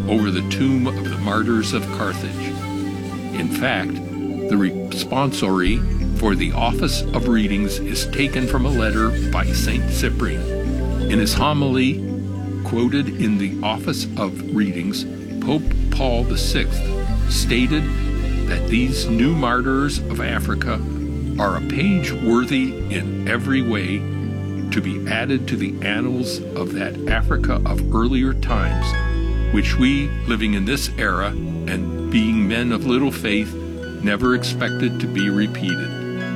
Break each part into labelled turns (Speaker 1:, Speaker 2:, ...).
Speaker 1: over the tomb of the martyrs of Carthage. In fact, the responsory for the office of readings is taken from a letter by St. Cyprian. In his homily, quoted in the office of readings, Pope Paul VI stated that these new martyrs of Africa are a page worthy in every way to be added to the annals of that Africa of earlier times, which we, living in this era and being men of little faith, never expected to be repeated.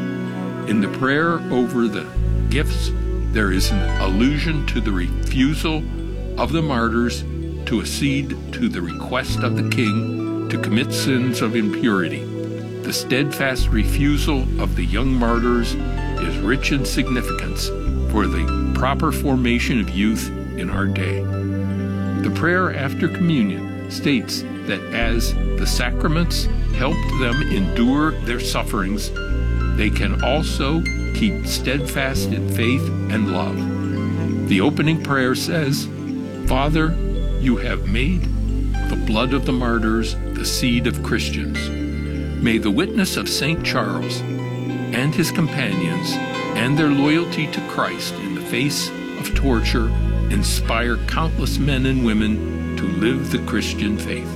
Speaker 1: In the prayer over the gifts, there is an allusion to the refusal of the martyrs to accede to the request of the king to commit sins of impurity. The steadfast refusal of the young martyrs is rich in significance for the proper formation of youth in our day. The prayer after communion states that as the sacraments helped them endure their sufferings, they can also keep steadfast in faith and love. The opening prayer says, "Father, you have made the blood of the martyrs the seed of Christians. May the witness of St. Charles and his companions and their loyalty to Christ in the face of torture inspire countless men and women to live the Christian faith."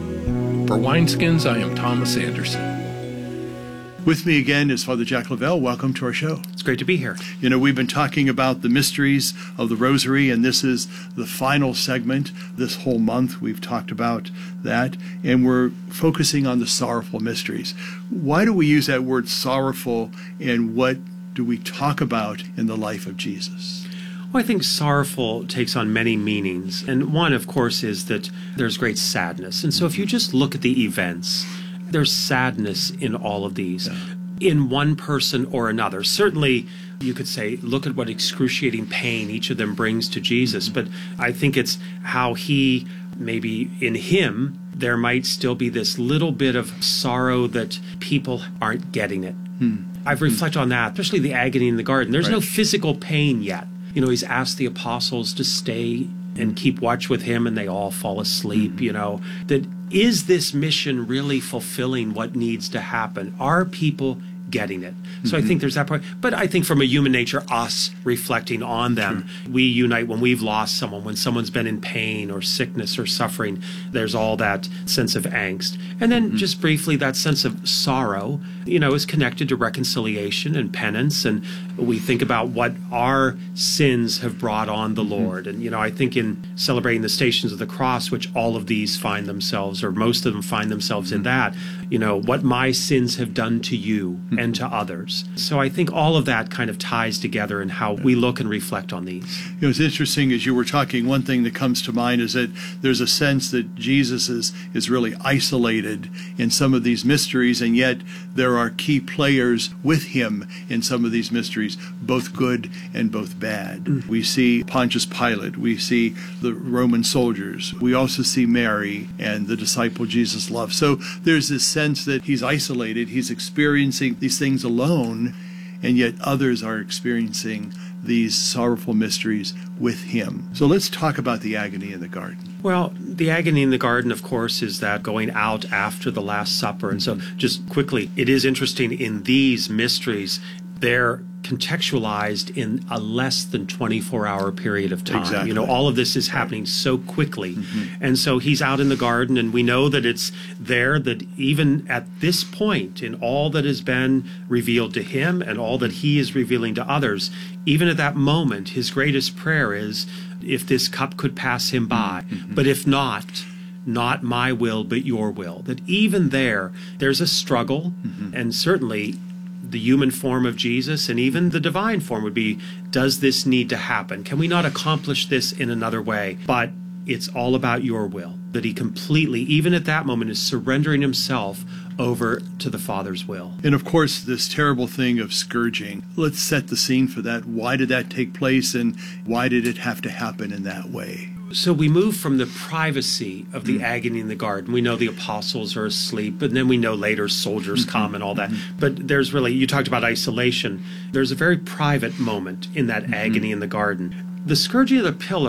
Speaker 1: For Wineskins, I am Thomas Anderson.
Speaker 2: With me again is Father Jack Lavelle. Welcome to our show.
Speaker 3: It's great to be here.
Speaker 2: You know, we've been talking about the mysteries of the Rosary, and this is the final segment. This whole month we've talked about that, and we're focusing on the sorrowful mysteries. Why do we use that word sorrowful, and what do we talk about in the life of Jesus?
Speaker 3: Well, I think sorrowful takes on many meanings, and one, of course, is that there's great sadness. And so if you just look at the events, there's sadness in all of these, in one person or another. Certainly, you could say, look at what excruciating pain each of them brings to Jesus. But I think it's how he, maybe in him, there might still be this little bit of sorrow that people aren't getting it. I've reflected on that, especially the agony in the garden. There's no physical pain yet. You know, he's asked the apostles to stay and keep watch with him, and they all fall asleep, you know, that is this mission really fulfilling what needs to happen? Are people getting it? So I think there's that part. But I think from a human nature, us reflecting on them, we unite when we've lost someone, when someone's been in pain or sickness or suffering, there's all that sense of angst. And then just briefly, that sense of sorrow, you know, is connected to reconciliation and penance. And we think about what our sins have brought on the Lord. And, you know, I think in celebrating the Stations of the Cross, which all of these find themselves, or most of them find themselves in that, you know, what my sins have done to you and to others. So I think all of that kind of ties together in how we look and reflect on these.
Speaker 2: You know, it's interesting as you were talking, one thing that comes to mind is that there's a sense that Jesus is really isolated in some of these mysteries, and yet there are key players with him in some of these mysteries, both good and both bad. We see Pontius Pilate, we see the Roman soldiers, we also see Mary and the disciple Jesus loved. So there's this sense that he's isolated, he's experiencing these things alone, and yet others are experiencing these sorrowful mysteries with him. So let's talk about the agony in the garden.
Speaker 3: Well, the agony in the garden, of course, is that going out after the Last Supper. And so just quickly, it is interesting in these mysteries, they're contextualized in a less than 24-hour period of time.
Speaker 2: Exactly.
Speaker 3: You know, all of this is happening so quickly. And so he's out in the garden, and we know that it's there that even at this point, in all that has been revealed to him and all that he is revealing to others, even at that moment, his greatest prayer is, if this cup could pass him by, but if not my will, but your will. That even there's a struggle, and certainly the human form of Jesus and even the divine form would be, does this need to happen? Can we not accomplish this in another way? But it's all about your will. That he completely, even at that moment, is surrendering himself over to the Father's will.
Speaker 2: And of course, this terrible thing of scourging. Let's set the scene for that. Why did that take place, and why did it have to happen in that way?
Speaker 3: So we move from the privacy of the agony in the garden. We know the apostles are asleep, and then we know later soldiers come and all that. But there's really, you talked about isolation. There's a very private moment in that agony in the garden. The scourging of the pillar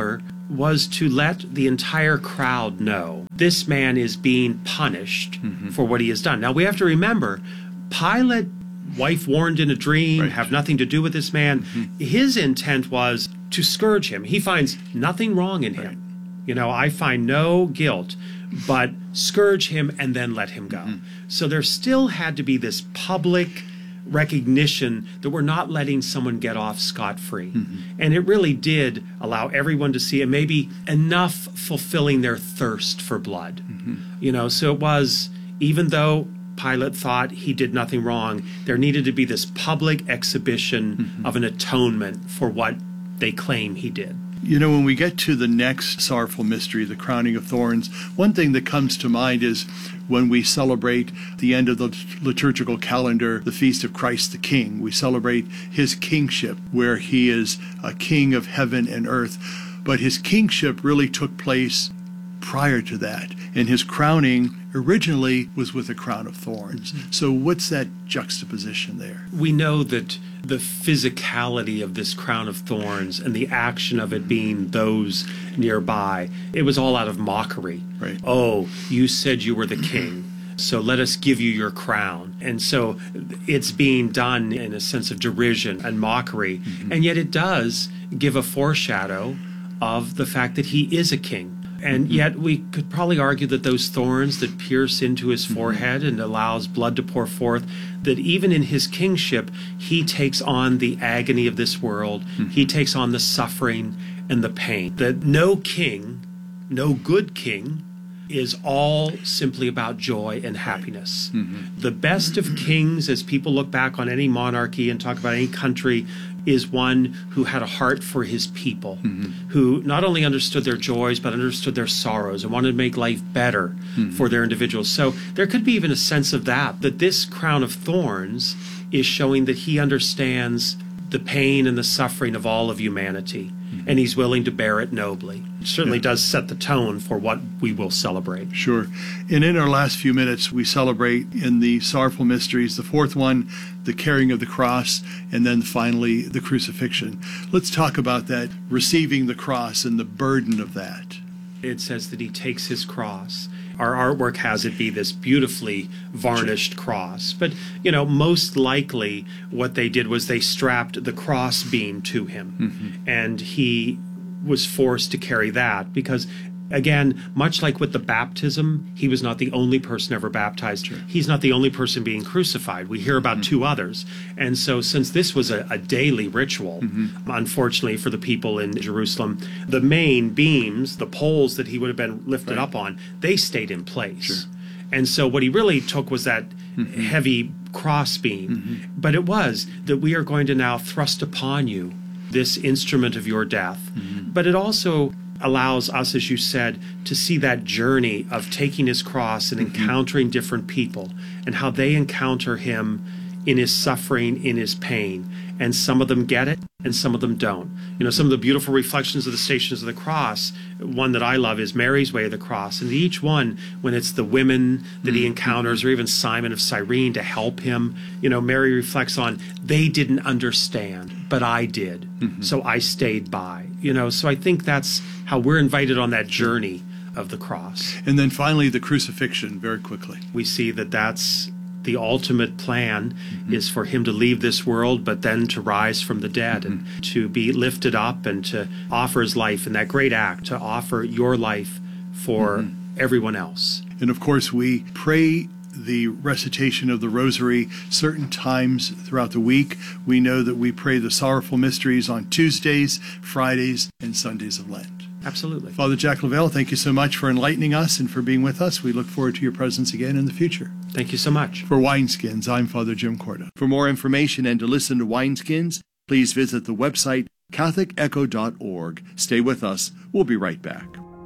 Speaker 3: was to let the entire crowd know this man is being punished for what he has done. Now, we have to remember, Pilate, wife warned in a dream,
Speaker 2: Right.
Speaker 3: have nothing to do with this man. His intent was to scourge him. He finds nothing wrong in him. You know, I find no guilt, but scourge him and then let him go. So there still had to be this public recognition that we're not letting someone get off scot-free. And it really did allow everyone to see, and maybe enough fulfilling their thirst for blood. You know, so it was, even though Pilate thought he did nothing wrong, there needed to be this public exhibition of an atonement for what they claim he did.
Speaker 2: You know, when we get to the next sorrowful mystery, the crowning of thorns, one thing that comes to mind is when we celebrate the end of the liturgical calendar, the feast of Christ the King. We celebrate his kingship, where he is a king of heaven and earth. But his kingship really took place prior to that, and his crowning originally was with a crown of thorns. So what's that juxtaposition there?
Speaker 3: We know that the physicality of this crown of thorns and the action of it being those nearby, it was all out of mockery.
Speaker 2: Right.
Speaker 3: Oh, you said you were the king, so let us give you your crown. And so it's being done in a sense of derision and mockery, and yet it does give a foreshadow of the fact that he is a king. And yet we could probably argue that those thorns that pierce into his forehead and allows blood to pour forth, that even in his kingship, he takes on the agony of this world. He takes on the suffering and the pain. That no king, no good king, is all simply about joy and happiness. The best of kings, as people look back on any monarchy and talk about any country, is one who had a heart for his people, who not only understood their joys, but understood their sorrows and wanted to make life better for their individuals. So there could be even a sense of that this crown of thorns is showing that he understands the pain and the suffering of all of humanity, and he's willing to bear it nobly. It certainly does set the tone for what we will celebrate.
Speaker 2: Sure. And in our last few minutes, we celebrate in the sorrowful mysteries, the fourth one, the carrying of the cross, and then finally the crucifixion. Let's talk about that, receiving the cross and the burden of that.
Speaker 3: It says that he takes his cross. Our artwork has it be this beautifully varnished cross. But, you know, most likely what they did was they strapped the cross beam to him. And he was forced to carry that because, again, much like with the baptism, he was not the only person ever baptized. He's not the only person being crucified. We hear about two others. And so since this was a daily ritual, unfortunately for the people in Jerusalem, the main beams, the poles that he would have been lifted up on, they stayed in place. And so what he really took was that heavy cross beam. But it was that we are going to now thrust upon you this instrument of your death. But it also allows us, as you said, to see that journey of taking his cross and encountering different people and how they encounter him in his suffering, in his pain. And some of them get it and some of them don't. You know, some of the beautiful reflections of the Stations of the Cross, one that I love is Mary's Way of the Cross. And each one, when it's the women that he encounters, or even Simon of Cyrene to help him, you know, Mary reflects on, they didn't understand, but I did. So I stayed by. You know, so I think that's how we're invited on that journey of the cross.
Speaker 2: And then finally, the crucifixion, very quickly.
Speaker 3: We see that that's the ultimate plan is for him to leave this world, but then to rise from the dead and to be lifted up and to offer his life in that great act, to offer your life for everyone else.
Speaker 2: And of course, we pray the recitation of the Rosary certain times throughout the week. We know that we pray the sorrowful mysteries on Tuesdays, Fridays, and Sundays of Lent.
Speaker 3: Absolutely.
Speaker 2: Father Jack Lavelle, thank you so much for enlightening us and for being with us. We look forward to your presence again in the future.
Speaker 3: Thank you so much.
Speaker 2: For Wineskins, I'm Father Jim Corda. For more information and to listen to Wineskins, please visit the website catholicecho.org. Stay with us. We'll be right back.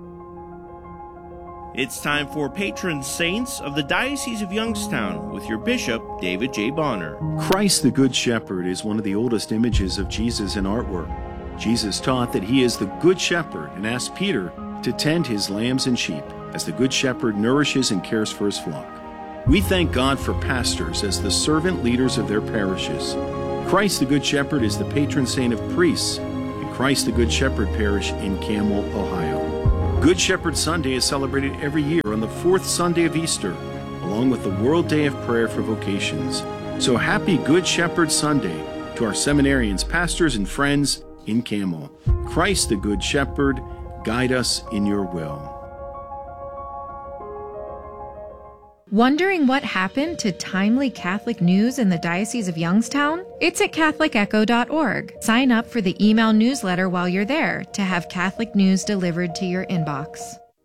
Speaker 4: It's time for Patron Saints of the Diocese of Youngstown with your Bishop, David J. Bonner.
Speaker 5: Christ the Good Shepherd is one of the oldest images of Jesus in artwork. Jesus taught that he is the Good Shepherd and asked Peter to tend his lambs and sheep as the Good Shepherd nourishes and cares for his flock. We thank God for pastors as the servant leaders of their parishes. Christ the Good Shepherd is the patron saint of priests, and Christ the Good Shepherd Parish in Camel, Ohio. Good Shepherd Sunday is celebrated every year on the fourth Sunday of Easter, along with the World Day of Prayer for Vocations. So happy Good Shepherd Sunday to our seminarians, pastors, and friends in Camel. Christ the Good Shepherd, guide us in your will.
Speaker 6: Wondering what happened to timely Catholic news in the Diocese of Youngstown? It's at CatholicEcho.org. Sign up for the email newsletter while you're there to have Catholic news delivered to your inbox.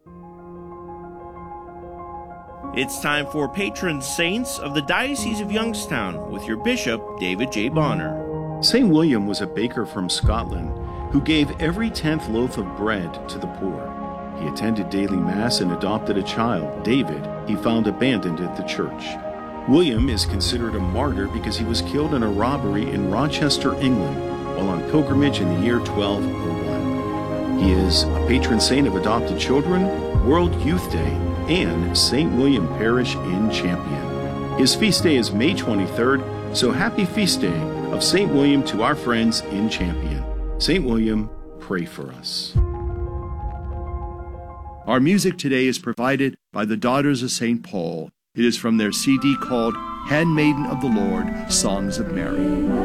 Speaker 4: It's time for Patron Saints of the Diocese of Youngstown with your Bishop, David J. Bonner.
Speaker 5: St. William was a baker from Scotland who gave every 10th loaf of bread to the poor. He attended daily Mass and adopted a child, David, he found abandoned at the church. William is considered a martyr because he was killed in a robbery in Rochester, England, while on pilgrimage in the year 1201. He is a patron saint of adopted children, World Youth Day, and St. William Parish in Champion. His feast day is May 23rd, so happy feast day of St. William to our friends in Champion. St. William, pray for us.
Speaker 2: Our music today is provided by the Daughters of St. Paul. It is from their CD called Handmaiden of the Lord, Songs of Mary.